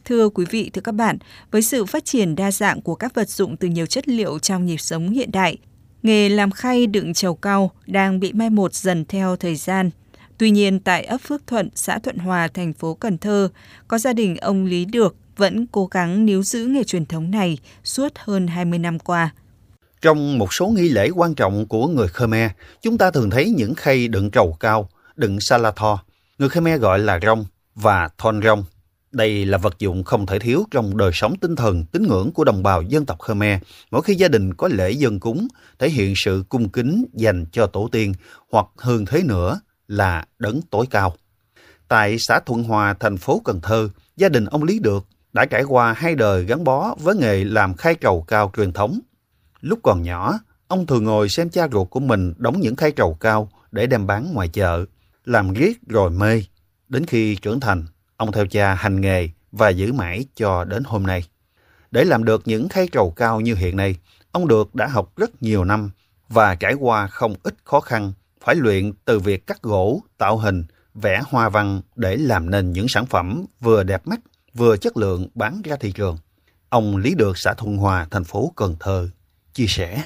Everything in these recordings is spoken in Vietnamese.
Thưa quý vị, thưa các bạn, với sự phát triển đa dạng của các vật dụng từ nhiều chất liệu trong nhịp sống hiện đại, nghề làm khay đựng trầu cau đang bị mai một dần theo thời gian. Tuy nhiên, tại ấp Phước Thuận, xã Thuận Hòa, thành phố Cần Thơ, có gia đình ông Lý Được vẫn cố gắng níu giữ nghề truyền thống này suốt hơn 20 năm qua. Trong một số nghi lễ quan trọng của người Khmer, chúng ta thường thấy những khay đựng trầu cau, đựng salatho, người Khmer gọi là rong và thon rong. Đây là vật dụng không thể thiếu trong đời sống tinh thần, tín ngưỡng của đồng bào dân tộc Khmer mỗi khi gia đình có lễ dâng cúng, thể hiện sự cung kính dành cho tổ tiên hoặc hơn thế nữa là đấng tối cao. Tại xã Thuận Hòa, thành phố Cần Thơ, gia đình ông Lý Được đã trải qua 2 đời gắn bó với nghề làm khay trầu cau truyền thống. Lúc còn nhỏ, ông thường ngồi xem cha ruột của mình đóng những khay trầu cau để đem bán ngoài chợ, làm riết rồi mê. Đến khi trưởng thành, ông theo cha hành nghề và giữ mãi cho đến hôm nay. Để làm được những khay trầu cau như hiện nay, ông Được đã học rất nhiều năm và trải qua không ít khó khăn, phải luyện từ việc cắt gỗ, tạo hình, vẽ hoa văn để làm nên những sản phẩm vừa đẹp mắt, vừa chất lượng bán ra thị trường. Ông Lý Được, xã Thuận Hòa, thành phố Cần Thơ, chia sẻ.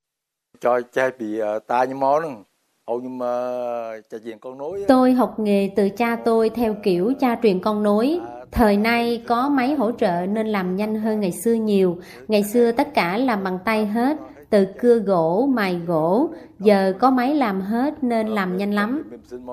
Tôi học nghề từ cha tôi theo kiểu cha truyền con nối. Thời nay có máy hỗ trợ nên làm nhanh hơn ngày xưa nhiều. Ngày xưa tất cả làm bằng tay hết, từ cưa gỗ, mài gỗ. Giờ có máy làm hết nên làm nhanh lắm.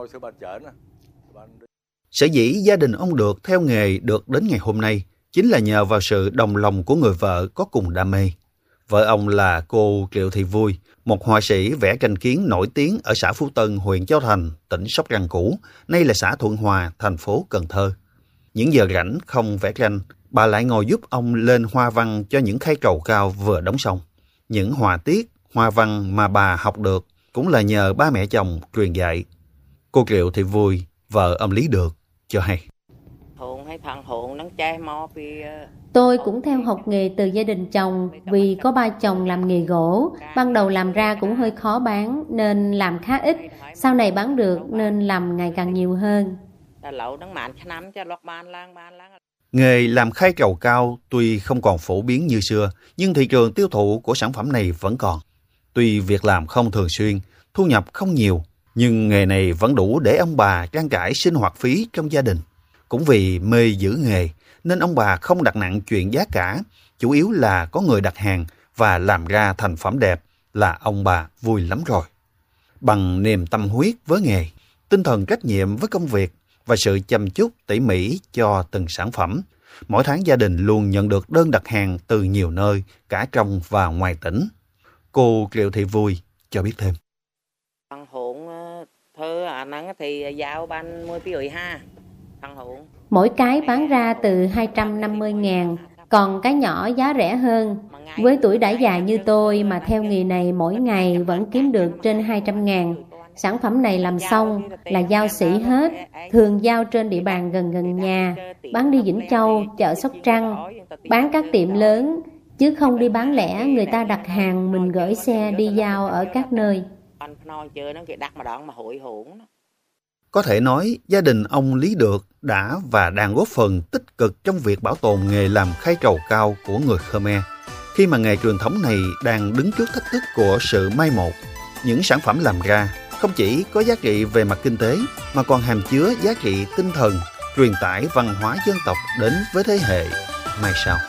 Sở dĩ gia đình ông Được theo nghề được đến ngày hôm nay chính là nhờ vào sự đồng lòng của người vợ có cùng đam mê. Vợ ông là cô Triệu Thị Vui, một họa sĩ vẽ tranh kiến nổi tiếng ở xã Phú Tân, huyện Châu Thành, tỉnh Sóc Trăng cũ, nay là xã Thuận Hòa, thành phố Cần Thơ. Những giờ rảnh không vẽ tranh, bà lại ngồi giúp ông lên hoa văn cho những khay trầu cau vừa đóng xong. Những họa tiết, hoa văn mà bà học được cũng là nhờ ba mẹ chồng truyền dạy. Cô Triệu Thị Vui, vợ ông Lý Được, cho hay. Tôi cũng theo học nghề từ gia đình chồng vì có ba chồng làm nghề gỗ. Ban đầu làm ra cũng hơi khó bán nên làm khá ít. Sau này bán được nên làm ngày càng nhiều hơn. Nghề làm khay trầu cau tuy không còn phổ biến như xưa, nhưng thị trường tiêu thụ của sản phẩm này vẫn còn. Tuy việc làm không thường xuyên, thu nhập không nhiều, nhưng nghề này vẫn đủ để ông bà trang trải sinh hoạt phí trong gia đình. Cũng vì mê giữ nghề, nên ông bà không đặt nặng chuyện giá cả, chủ yếu là có người đặt hàng và làm ra thành phẩm đẹp là ông bà vui lắm rồi. Bằng niềm tâm huyết với nghề, tinh thần trách nhiệm với công việc và sự chăm chút tỉ mỉ cho từng sản phẩm, mỗi tháng gia đình luôn nhận được đơn đặt hàng từ nhiều nơi, cả trong và ngoài tỉnh. Cô Triệu Thị Vui cho biết thêm. Mỗi cái bán ra từ 250.000, còn cái nhỏ giá rẻ hơn. Với tuổi đã già như tôi mà theo nghề này mỗi ngày vẫn kiếm được trên 200.000. Sản phẩm này làm xong là giao sỉ hết, thường giao trên địa bàn gần nhà, bán đi Vĩnh Châu, chợ Sóc Trăng, bán các tiệm lớn, chứ không đi bán lẻ, người ta đặt hàng mình gửi xe đi giao ở các nơi. Có thể nói, gia đình ông Lý Được đã và đang góp phần tích cực trong việc bảo tồn nghề làm khay trầu cau của người Khmer. Khi mà nghề truyền thống này đang đứng trước thách thức của sự mai một, những sản phẩm làm ra không chỉ có giá trị về mặt kinh tế mà còn hàm chứa giá trị tinh thần, truyền tải văn hóa dân tộc đến với thế hệ mai sau.